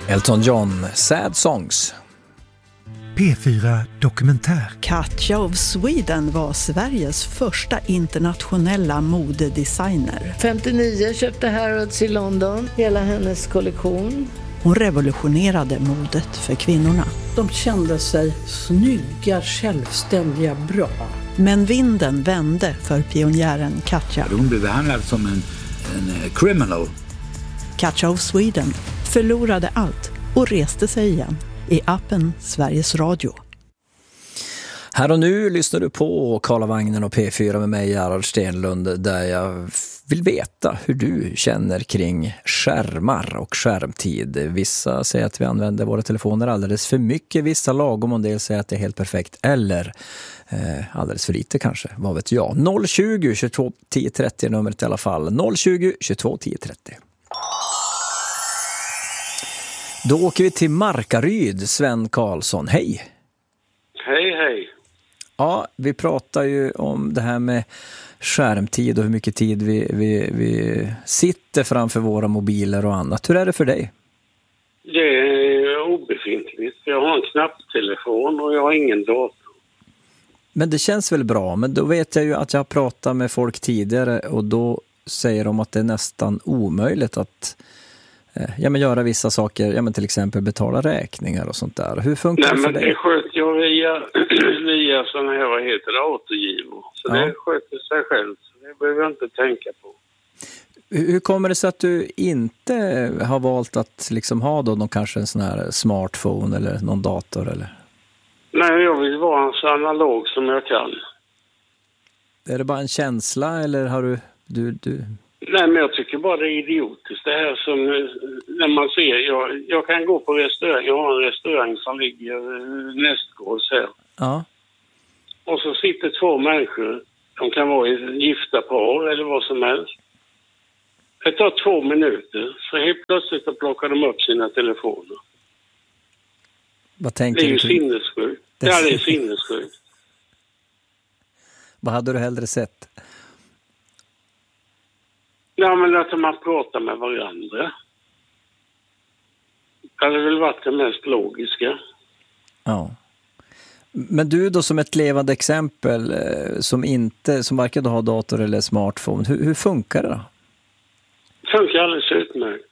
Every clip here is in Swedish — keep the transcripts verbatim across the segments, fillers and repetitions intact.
Elton John, Sad Songs. P fyra Dokumentär. Katja of Sweden var Sveriges första internationella modedesigner. femtionio köpte Harrods i London, hela hennes kollektion. Hon revolutionerade modet för kvinnorna. De kände sig snygga, självständiga, bra. Men vinden vände för pionjären Katja. Hon blev behandlad som en, en criminal. Katja of Sweden förlorade allt och reste sig igen i appen Sveriges Radio. Här och nu lyssnar du på Karlavagnen och P fyra med mig, Gerhard Stenlund, där jag vill veta hur du känner kring skärmar och skärmtid. Vissa säger att vi använder våra telefoner alldeles för mycket, vissa lagom, och en del säger att det är helt perfekt, eller eh, alldeles för lite kanske, vad vet jag. noll tjugo, tjugotvå, tio trettio är numret i alla fall. noll tjugo, tjugotvå, tio trettio. Då åker vi till Markaryd, Sven Karlsson. Hej! Hej, hej. Ja, vi pratar ju om det här med skärmtid och hur mycket tid vi, vi, vi sitter framför våra mobiler och annat. Hur är det för dig? Det är obefintligt. Jag har en knapptelefon och jag har ingen dator. Men det känns väl bra, men då vet jag ju att jag har pratat med folk tidigare och då säger de att det är nästan omöjligt att ja, men göra vissa saker, ja, men till exempel betala räkningar och sånt där. Hur funkar Nej, det för men dig? det sköter jag via, via sådana här, vad heter det, autogivor. Så Ja. det sköter sig själv, så det behöver jag inte tänka på. Hur hur kommer det sig att du inte har valt att liksom ha då någon, kanske en sån här smartphone eller någon dator eller? Nej, jag vill vara så analog som jag kan. Är det bara en känsla eller har du, du, du... Nej, men jag tycker bara det är idiotiskt. Det här som, när man ser, jag, jag kan gå på restaurang, jag har en restaurang som ligger nästgårds här. Ja. Och så sitter två människor, de kan vara gifta par eller vad som helst. Det tar två minuter, så helt plötsligt så plockar de upp sina telefoner. Vad Det tänker är ju du? sinnessjukt. Det- Ja, det är sinnessjukt. Vad hade du hellre sett? Ja, men att man pratar med varandra. Det hade väl varit det mest logiska. Ja. Men du då som ett levande exempel eh, som inte, som varken har dator eller smartphone, hur, hur funkar det då? Det funkar alldeles utmärkt.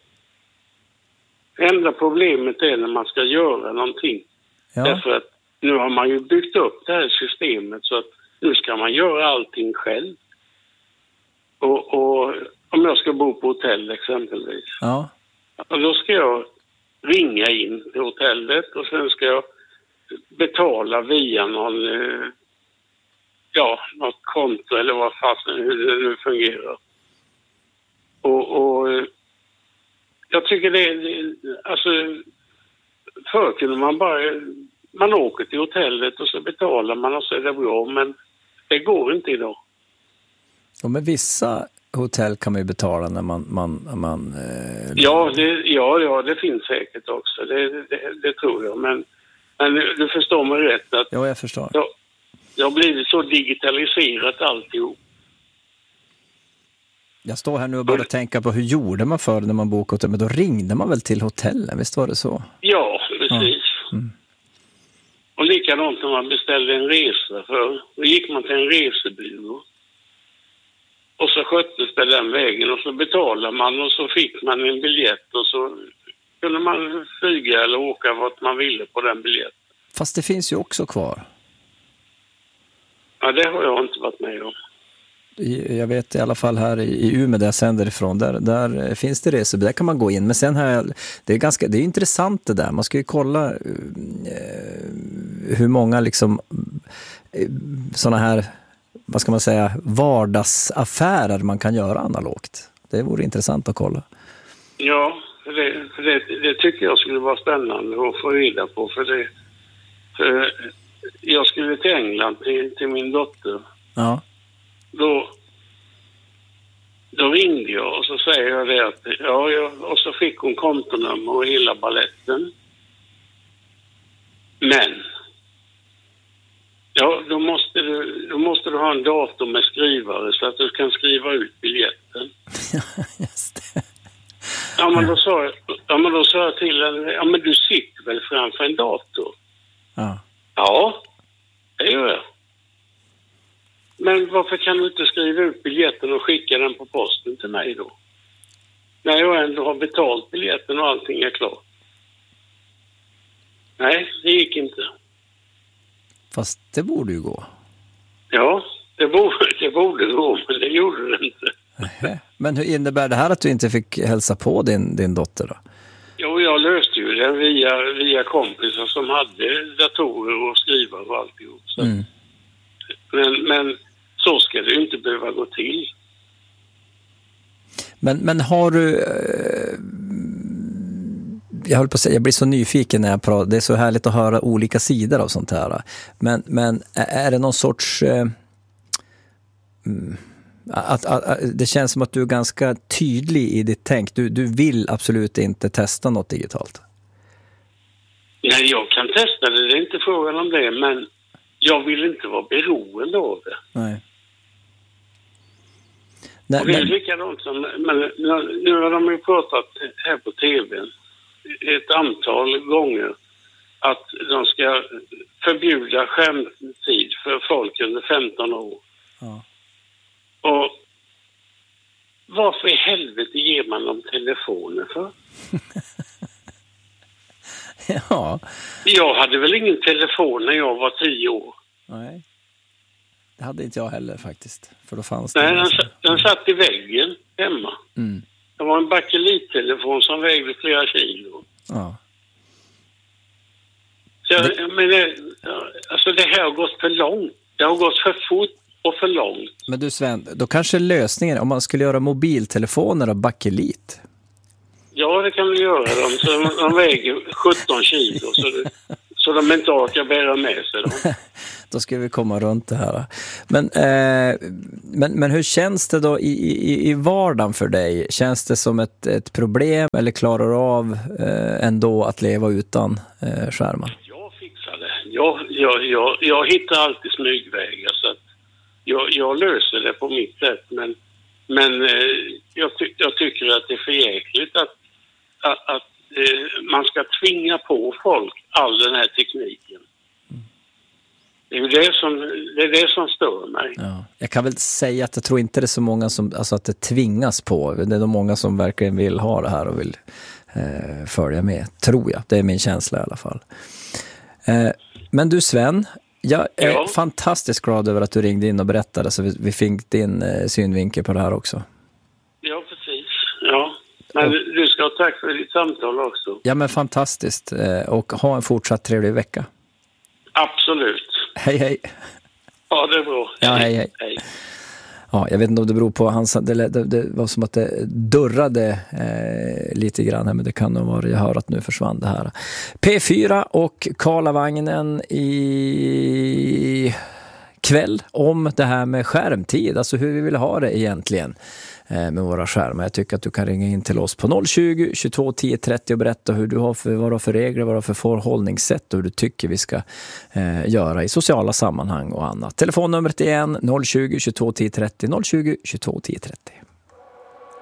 Det enda problemet är när man ska göra någonting. Ja. Därför att nu har man ju byggt upp det här systemet så att nu ska man göra allting själv. Och, och om jag ska bo på hotell exempelvis. Ja. Och då ska jag ringa in till hotellet och sen ska jag betala via någon, eh, ja, något konto eller vad fasen, hur det nu fungerar. Och, och eh, jag tycker det är, alltså, förr kunde man bara, man åker till hotellet och så betalar man och så är det bra, men det går inte idag. Och med vissa hotell kan man ju betala när man... man, man eh, Ja, det, ja, ja, det finns säkert också. Det, det, det tror jag. Men, men du förstår mig rätt att Ja, jag förstår. jag, jag har blivit så digitaliserat alltihop. Jag står här nu och börjar tänka på hur gjorde man för när man bokade hotell? Men då ringde man väl till hotellen, visst var det så? Ja, precis. Ja. Mm. Och likadant när man beställde en resa för. Då gick man till en resebyrå. Och så sköttes det den vägen och så betalade man och så fick man en biljett och så kunde man flyga eller åka vart man ville på den biljetten. Fast det finns ju också kvar. Ja, det har jag inte varit med om. I- Jag vet i alla fall här i i Umeå där jag sänder ifrån, där, där finns det resor, där kan man gå in. Men sen här, det är ganska, det är intressant det där. Man ska ju kolla eh, hur många liksom eh, såna här, vad ska man säga, vardagsaffärer man kan göra analogt. Det vore intressant att kolla. Ja, för det, för det, det tycker jag skulle vara spännande att få reda på. För det, för jag skulle till England till, till min dotter. Ja. Då, då ringde jag och så säger jag det att ja, jag, och så fick hon kontonummer och hela balletten. Men ja, då måste du, då måste du ha en dator med skrivare så att du kan skriva ut biljetten. Just det. Ja, men då sa jag, ja, men då sa jag till henne, ja men du sitter väl framför en dator? Ja. Ja, det gör jag. Men varför kan du inte skriva ut biljetten och skicka den på posten till mig då? När jag ändå har betalt biljetten och allting är klart. Nej, det gick inte. Fast det borde ju gå. Ja, det borde, det borde gå, men det gjorde det inte. Men hur innebär det här att du inte fick hälsa på din, din dotter då? Jo, jag löste ju det via, via kompisar som hade datorer och skriva och alltihop. Så. Mm. Men, men så ska det ju inte behöva gå till. Men, men har du... Eh, jag höll på att säga, jag blir så nyfiken när jag pratar. Det är så härligt att höra olika sidor av sånt här. Men, men är det någon sorts... Eh, att, att, att, det känns som att du är ganska tydlig i ditt tänk. Du, du vill absolut inte testa något digitalt. Nej, jag kan testa det. Det är inte frågan om det. Men jag vill inte vara beroende av det. Nej. Nej, och det är men... likadant som, men nu, nu har de ju pratat här på tvn ett antal gånger att de ska förbjuda skärmtid för folk under femton år. Ja. Och varför i helvete ger man dem telefoner för? Ja. Jag hade väl ingen telefon när jag var tio år. Nej. Det hade inte jag heller faktiskt. För då fanns det. Nej, den, den satt i väggen hemma. Mm. Det var en bakelittelefon som vägde flera kilo. Ja. Så jag, men det, alltså det här har gått för långt. Det har gått för fort och för långt. Men du Sven, då kanske lösningen om man skulle göra mobiltelefoner av bakelit. Ja, det kan vi göra dem. Så de, de väger sjutton kilo så, det, så de inte orkar bära med sig dem. Då ska vi komma runt det här. Men, eh, men, men hur känns det då i, i, i vardagen för dig? Känns det som ett, ett problem eller klarar du av eh, ändå att leva utan eh, skärmar? Jag fixar det. Jag, jag, jag, jag hittar alltid smygvägar så att jag, jag löser det på mitt sätt. Men, men eh, jag, ty, jag tycker att det är för jäkligt att, att, att eh, man ska tvinga på folk all den här tekniken. Det är det som, det är det som stör mig. Ja. Jag kan väl säga att jag tror inte det är så många som, alltså att det tvingas på. Det är de många som verkligen vill ha det här och vill eh, följa med, tror jag. Det är min känsla i alla fall. Eh, men du Sven, jag är ja. fantastiskt glad över att du ringde in och berättade så vi, vi fick din eh, synvinkel på det här också. Ja, precis. Ja. Men och, du ska ha tack för ditt samtal också. Ja, men fantastiskt. Eh, och ha en fortsatt trevlig vecka. Absolut. Hej, hej. Ja, det är bra. Ja, hej, hej. hej. Ja, jag vet inte om det beror på hans, det, det, det var som att det durrade eh, lite grann här, men det kan nog vara, jag hör att nu försvann det här. P fyra och Karlavagnen i kväll om det här med skärmtid, alltså hur vi vill ha det egentligen eh, med våra skärmar. Jag tycker att du kan ringa in till oss på noll tjugo, tjugotvå, tio, trettio och berätta hur du har för, vad du har för regler, vad du har för förhållningssätt och hur du tycker vi ska eh, göra i sociala sammanhang och annat. Telefonnumret igen noll tjugo, tjugotvå, tio, trettio, noll tjugo, tjugotvå, tio, trettio.